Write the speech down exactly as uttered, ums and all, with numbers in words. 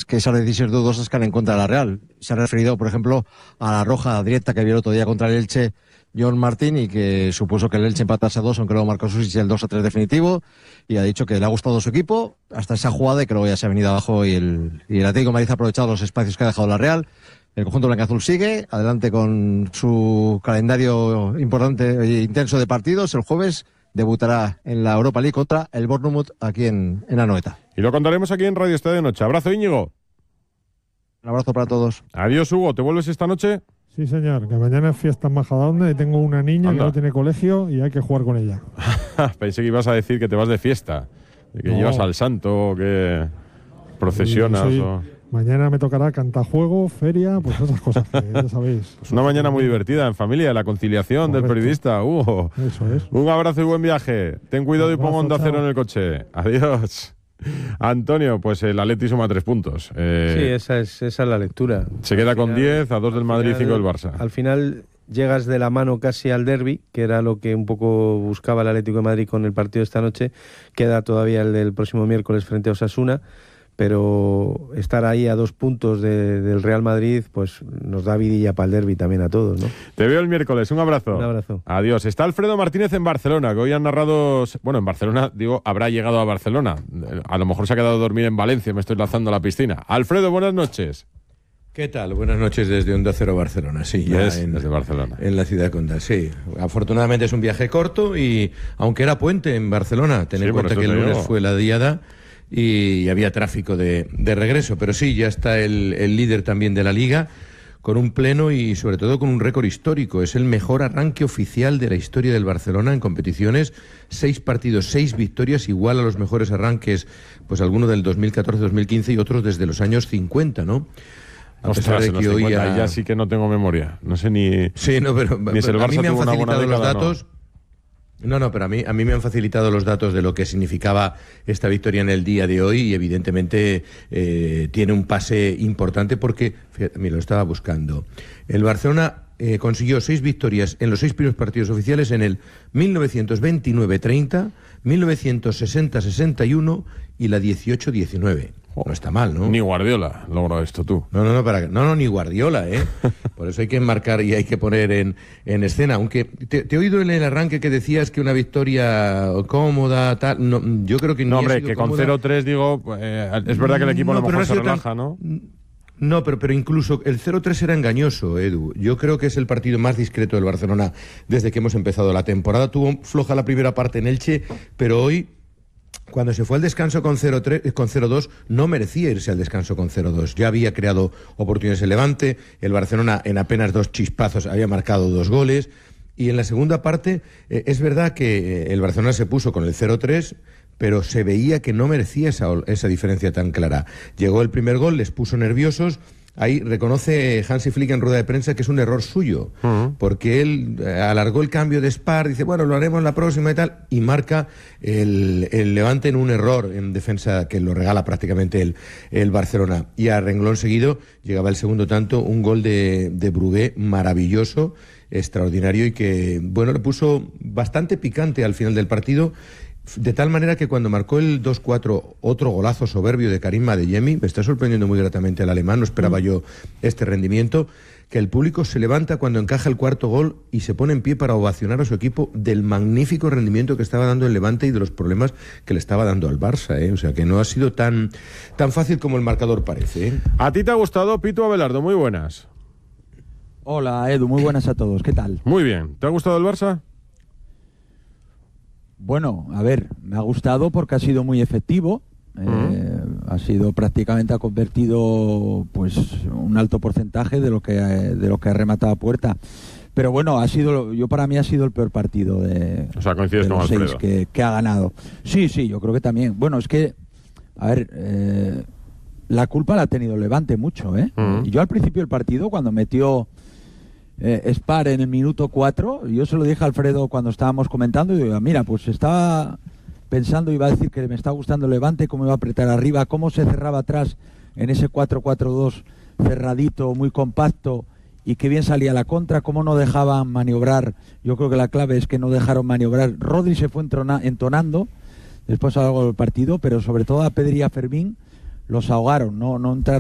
que esas decisiones dudosas caen en contra de la Real. Se ha referido, por ejemplo, a la roja directa que vio el otro día contra el Elche John Martín y que supuso que el Elche empatase a dos, aunque luego marcó Susic el dos a tres definitivo, y ha dicho que le ha gustado su equipo hasta esa jugada y que luego ya se ha venido abajo y el, y el Atlético de Madrid ha aprovechado los espacios que ha dejado la Real. El conjunto blancaazul sigue adelante con su calendario importante e intenso de partidos. El jueves debutará en la Europa League contra el Bournemouth aquí en, en Anoeta. Y lo contaremos aquí en Radio Estadio Noche. Abrazo, Íñigo. Un abrazo para todos. Adiós, Hugo. ¿Te vuelves esta noche? Sí, señor, que mañana es fiesta en Majadahonda y tengo una niña Anda. que no tiene colegio y hay que jugar con ella. Pensé que ibas a decir que te vas de fiesta, que No. llevas al santo, que procesionas. Sí, soy- o... Mañana me tocará cantajuego, feria, pues esas cosas que ya sabéis. Pues una mañana muy divertida en familia, la conciliación del Correcto. periodista, Hugo. Eso es. Un abrazo y buen viaje. Ten cuidado y pon Abrazo, Onda chao. Cero en el coche. Adiós. Antonio, pues el Atleti suma tres puntos. Eh, Sí, esa es, esa es la lectura. se queda Al con final- diez, a dos del al Madrid y final- cinco del Barça. Al final llegas de la mano casi al derbi, que era lo que un poco buscaba el Atlético de Madrid con el partido de esta noche. Queda todavía el del próximo miércoles frente a Osasuna, pero estar ahí a dos puntos de- del Real Madrid pues nos da vidilla para el derbi también a todos, ¿no? Te veo el miércoles, un abrazo. Un abrazo. Adiós. Está Alfredo Martínez en Barcelona, que hoy han narrado... Bueno, en Barcelona, digo, habrá llegado a Barcelona. A lo mejor se ha quedado a dormir en Valencia, me estoy lanzando a la piscina. Alfredo, buenas noches. ¿Qué tal? Buenas noches desde Onda Cero Barcelona, sí, ya ¿Ves? en, Desde Barcelona. en la ciudad condal, sí. Afortunadamente es un viaje corto y aunque era puente en Barcelona, ten en Sí, por cuenta eso que el te lunes digo. fue la diada y había tráfico de, de regreso, pero sí, ya está el, el líder también de la Liga con un pleno y sobre todo con un récord histórico. Es el mejor arranque oficial de la historia del Barcelona en competiciones. Seis partidos, seis victorias, igual a los mejores arranques, pues algunos del dos mil catorce dos mil quince y otros desde los años cincuenta, ¿no? A pesar Ostras, de en los que hoy cincuenta, ha- ahí ya sí que no tengo memoria. No sé ni... Sí, no, pero Ni si el a mí Barça me han tuvo una buena facilitado los década, ¿no? datos. No, no, pero a mí, a mí me han facilitado los datos de lo que significaba esta victoria en el día de hoy y evidentemente eh, tiene un pase importante porque, fíjate, mira, lo estaba buscando. El Barcelona eh, consiguió seis victorias en los seis primeros partidos oficiales en el mil novecientos veintinueve treinta, mil novecientos sesenta sesenta y uno y la dieciocho diecinueve. No está mal, ¿no? Ni Guardiola logró esto tú. No, no, no, para, no, no, ni Guardiola, ¿eh? Por eso hay que enmarcar y hay que poner en, en escena. Aunque te, te he oído en el arranque que decías que una victoria cómoda, tal. No, yo creo que ni No, ha hombre, sido que con cómoda. cero tres, digo, eh, es verdad que el equipo a lo pero mejor ha se sido tan- relaja, ¿no? No, pero, pero incluso el cero tres era engañoso, Edu. Yo creo que es el partido más discreto del Barcelona desde que hemos empezado la temporada. Tuvo floja la primera parte en Elche, pero hoy, cuando se fue al descanso con cero tres, con cero dos, no merecía irse al descanso con cero dos. Ya había creado oportunidades el Levante, el Barcelona en apenas dos chispazos había marcado dos goles, y en la segunda parte eh, es verdad que eh, el Barcelona se puso con el cero tres, pero se veía que no merecía esa, esa diferencia tan clara. Llegó el primer gol, les puso nerviosos. Ahí reconoce Hansi Flick en rueda de prensa que es un error suyo, uh-huh. porque él eh, alargó el cambio de Spar, dice, bueno, lo haremos la próxima y tal, y marca el, el Levante en un error en defensa que lo regala prácticamente el, el Barcelona. Y a renglón seguido llegaba el segundo tanto, un gol de, de Brugué maravilloso, extraordinario, y que, bueno, le puso bastante picante al final del partido. De tal manera que cuando marcó el dos cuatro, otro golazo soberbio de Karim Adeyemi, me está sorprendiendo muy gratamente al alemán, no esperaba yo este rendimiento, que el público se levanta cuando encaja el cuarto gol y se pone en pie para ovacionar a su equipo del magnífico rendimiento que estaba dando el Levante y de los problemas que le estaba dando al Barça, ¿eh? O sea que no ha sido tan, tan fácil como el marcador parece, ¿eh? ¿A ti te ha gustado, Pitu Abelardo? Muy buenas. Hola, Edu, muy buenas a todos. ¿Qué tal? Muy bien. ¿Te ha gustado el Barça? Bueno, a ver, me ha gustado porque ha sido muy efectivo. Uh-huh. Eh, ha sido prácticamente, ha convertido pues un alto porcentaje de lo que de lo que ha rematado a puerta. Pero bueno, ha sido, yo para mí ha sido el peor partido de, o sea, coincides de con los Alfredo. seis que, que ha ganado. Sí, sí, yo creo que también. Bueno, es que, a ver, eh, la culpa la ha tenido el Levante mucho, ¿eh? Uh-huh. Y yo al principio del partido, cuando metió Eh, Spar en el minuto cuatro, yo se lo dije a Alfredo cuando estábamos comentando, y digo, mira, pues estaba pensando, iba a decir que me está gustando el Levante, cómo iba a apretar arriba, cómo se cerraba atrás en ese cuatro cuatro dos cerradito, muy compacto, y que bien salía la contra, cómo no dejaban maniobrar. Yo creo que la clave es que no dejaron maniobrar. Rodri se fue entrona, entonando después a lo largo del partido, pero sobre todo a Pedri y a Fermín los ahogaron, no, no entraron